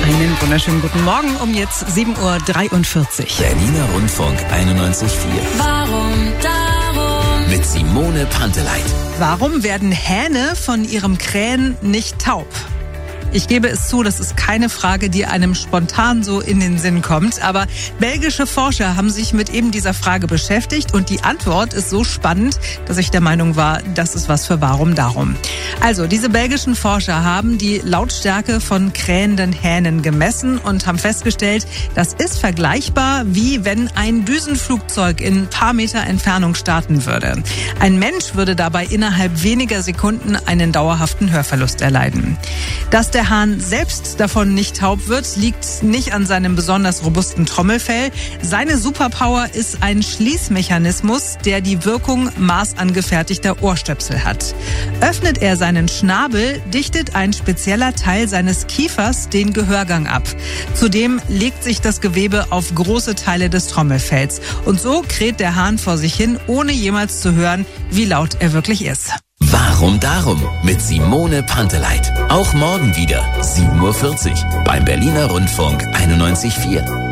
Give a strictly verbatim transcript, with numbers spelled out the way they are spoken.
Einen wunderschönen guten Morgen um jetzt sieben Uhr dreiundvierzig. Berliner Rundfunk einundneunzig Komma vier. Warum darum? Mit Simone Panteleit. Warum werden Hähne von ihrem Krähen nicht taub? Ich gebe es zu, das ist keine Frage, die einem spontan so in den Sinn kommt. Aber belgische Forscher haben sich mit eben dieser Frage beschäftigt und die Antwort ist so spannend, dass ich der Meinung war, das ist was für Warum darum. Also, diese belgischen Forscher haben die Lautstärke von krähenden Hähnen gemessen und haben festgestellt, das ist vergleichbar, wie wenn ein Düsenflugzeug in ein paar Meter Entfernung starten würde. Ein Mensch würde dabei innerhalb weniger Sekunden einen dauerhaften Hörverlust erleiden. Dass der Der Hahn selbst davon nicht taub wird, liegt nicht an seinem besonders robusten Trommelfell. Seine Superpower ist ein Schließmechanismus, der die Wirkung maßangefertigter Ohrstöpsel hat. Öffnet er seinen Schnabel, dichtet ein spezieller Teil seines Kiefers den Gehörgang ab. Zudem legt sich das Gewebe auf große Teile des Trommelfells. Und so kräht der Hahn vor sich hin, ohne jemals zu hören, wie laut er wirklich ist. Warum darum? Mit Simone Panteleit. Auch morgen wieder sieben Uhr vierzig beim Berliner Rundfunk einundneunzig Komma vier.